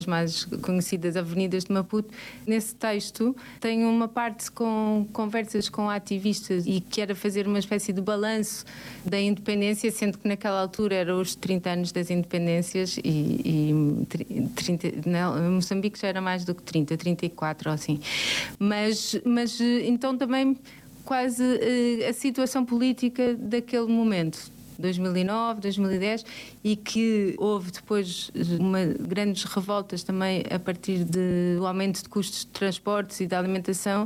mais conhecidas avenidas de Maputo. Nesse texto tem uma parte com conversas com ativistas e que era fazer uma espécie de balanço da independência, sendo que naquela altura eram os 30 anos das independências e 30, não, Moçambique já era mais do que 30, 34 ou assim. Mas então também quase a situação política daquele momento. 2009, 2010, e que houve depois grandes revoltas também a partir do aumento de custos de transportes e da alimentação,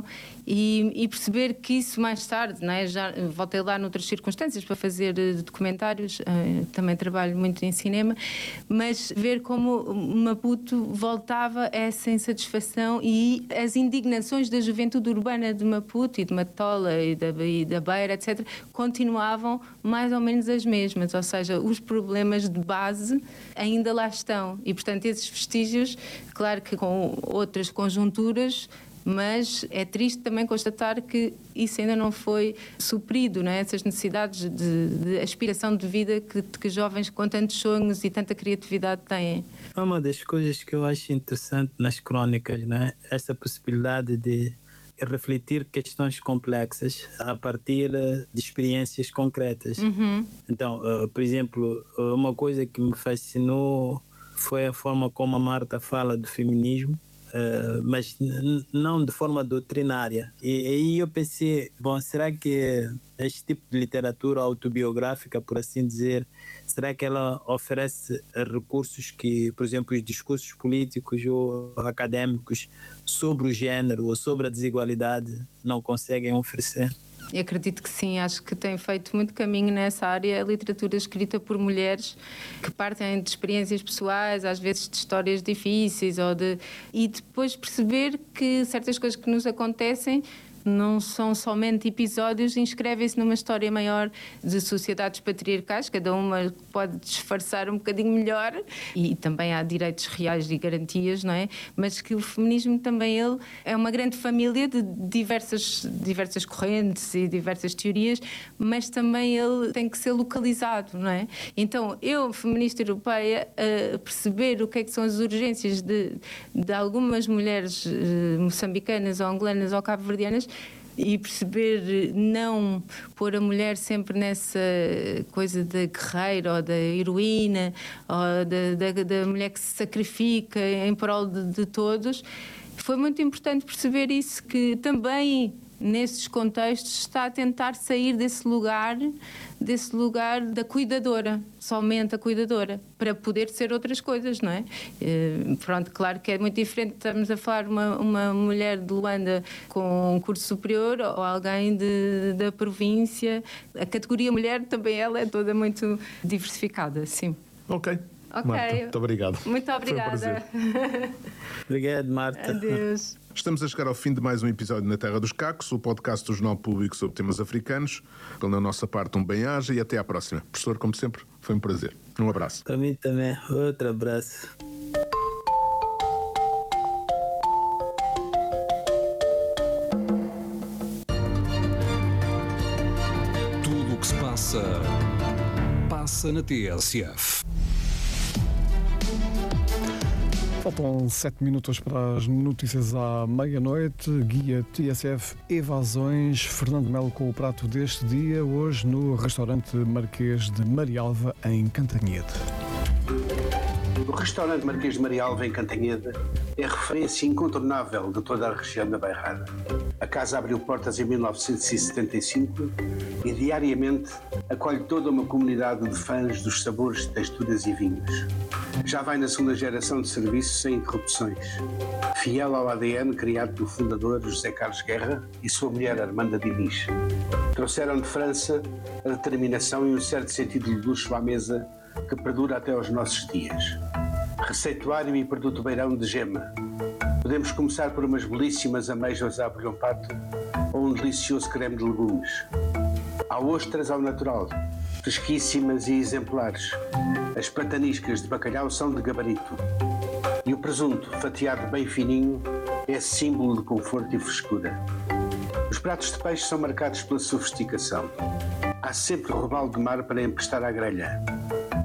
e perceber que isso mais tarde, não é? Já voltei lá noutras circunstâncias para fazer documentários, também trabalho muito em cinema, mas ver como Maputo voltava a essa insatisfação e as indignações da juventude urbana de Maputo e de Matola e da Beira, etc., continuavam mais ou menos as mesmas, ou seja, os problemas de base ainda lá estão e, portanto, esses vestígios, claro que com outras conjunturas, mas é triste também constatar que isso ainda não foi suprido, não é? Essas necessidades de aspiração de vida que jovens com tantos sonhos e tanta criatividade têm. Uma das coisas que eu acho interessante nas crônicas, né? Essa possibilidade de refletir questões complexas a partir de experiências concretas. Então, por exemplo, uma coisa que me fascinou foi a forma como a Marta fala do feminismo, mas não de forma doutrinária. E aí eu pensei, bom, será que este tipo de literatura autobiográfica, por assim dizer, será que ela oferece recursos que, por exemplo, os discursos políticos ou académicos sobre o género ou sobre a desigualdade não conseguem oferecer? Eu acredito que sim, acho que tem feito muito caminho nessa área a literatura escrita por mulheres que partem de experiências pessoais, às vezes de histórias difíceis, e depois perceber que certas coisas que nos acontecem não são somente episódios, inscrevem-se numa história maior de sociedades patriarcais, cada uma pode disfarçar um bocadinho melhor, e também há direitos reais e garantias, não é? Mas que o feminismo também ele é uma grande família de diversas correntes e diversas teorias, mas também ele tem que ser localizado, não é? Então, eu, feminista europeia, perceber o que é que são as urgências de algumas mulheres moçambicanas ou angolanas ou cabo-verdianas, e perceber não pôr a mulher sempre nessa coisa da guerreira ou da heroína ou da mulher que se sacrifica em prol de todos. Foi muito importante perceber isso, que também nesses contextos está a tentar sair desse lugar da cuidadora, somente a cuidadora, para poder ser outras coisas, não é? Pronto, claro que é muito diferente, estamos a falar uma mulher de Luanda com um curso superior ou alguém da província. A categoria mulher também ela é toda muito diversificada, sim. Ok. Marta, muito obrigado. Muito obrigada. Obrigado, Marta. Adeus. Estamos a chegar ao fim de mais um episódio na Terra dos Cacos, o podcast do Jornal Público sobre temas africanos. Pela nossa parte, um bem-aja e até à próxima. Professor, como sempre, foi um prazer. Um abraço. Para mim também. Outro abraço. Tudo o que se passa na TSF. Faltam 7 minutos para as notícias à meia-noite. Guia TSF Evasões. Fernando Melo com o prato deste dia, hoje no restaurante Marquês de Marialva, em Cantanhede. O restaurante Marquês de Marialva, em Cantanhede, é referência incontornável de toda a região da Bairrada. A casa abriu portas em 1975 e diariamente acolhe toda uma comunidade de fãs dos sabores, texturas e vinhos. Já vai na segunda geração de serviço sem interrupções. Fiel ao ADN criado pelo fundador José Carlos Guerra e sua mulher Armanda Diniz. Trouxeram de França a determinação e um certo sentido de luxo à mesa que perdura até aos nossos dias. Receituário e produto beirão de gema. Podemos começar por umas belíssimas amêijoas à abelhão pato ou um delicioso creme de legumes. Há ostras ao natural, fresquíssimas e exemplares. As pataniscas de bacalhau são de gabarito. E o presunto, fatiado bem fininho, é símbolo de conforto e frescura. Os pratos de peixe são marcados pela sofisticação. Há sempre robalo de mar para emprestar à grelha.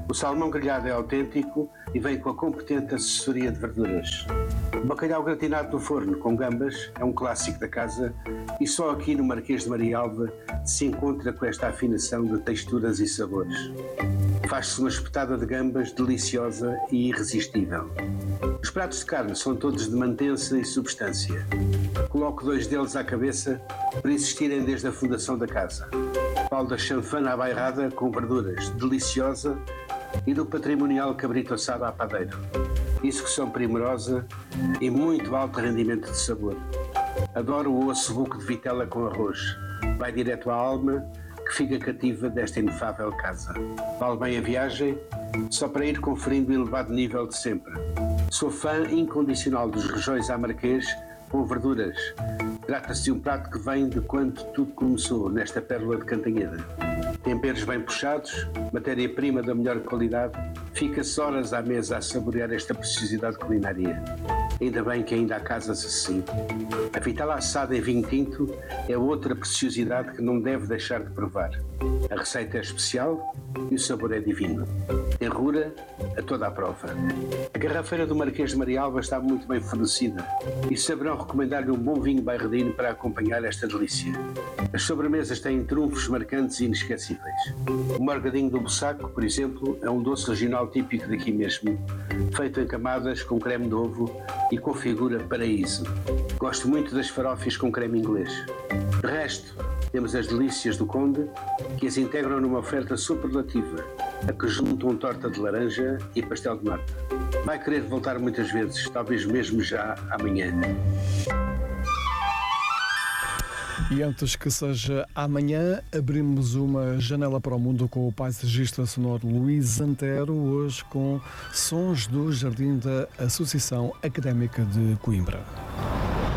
O salmão grelhado é autêntico e vem com a competente assessoria de verduras. O bacalhau gratinado no forno com gambas é um clássico da casa e só aqui no Marquês de Marialva se encontra com esta afinação de texturas e sabores. Faz-se uma espetada de gambas deliciosa e irresistível. Os pratos de carne são todos de mantença e substância. Coloco 2 deles à cabeça por existirem desde a fundação da casa. Falo da chanfana à bairrada com verduras, deliciosa, e do patrimonial cabrito assado à padeira. Execução primorosa e muito alto rendimento de sabor. Adoro o osso buco de vitela com arroz. Vai direto à alma, que fica cativa desta inefável casa. Vale bem a viagem, só para ir conferindo o elevado nível de sempre. Sou fã incondicional dos rojões à Marquês com verduras. Trata-se de um prato que vem de quando tudo começou nesta pérola de Cantanhede. Temperos bem puxados, matéria-prima da melhor qualidade, fica-se horas à mesa a saborear esta preciosidade culinária. Ainda bem que ainda há casas assim. A vitela assada em vinho tinto é outra preciosidade que não deve deixar de provar. A receita é especial e o sabor é divino. Enrura a toda a prova. A garrafeira do Marquês de Marialva está muito bem fornecida e saberão recomendar-lhe um bom vinho bairredino para acompanhar esta delícia. As sobremesas têm trunfos marcantes e inesquecíveis. O morgadinho do Bussaco, por exemplo, é um doce regional típico daqui mesmo, feito em camadas com creme de ovo e configura paraíso. Gosto muito das farofas com creme inglês. De resto, temos as delícias do Conde, que as integram numa oferta superlativa, a que juntam torta de laranja e pastel de nata. Vai querer voltar muitas vezes, talvez mesmo já amanhã. E antes que seja amanhã, abrimos uma janela para o mundo com o paisagista sonoro Luís Antero, hoje com sons do Jardim da Associação Académica de Coimbra.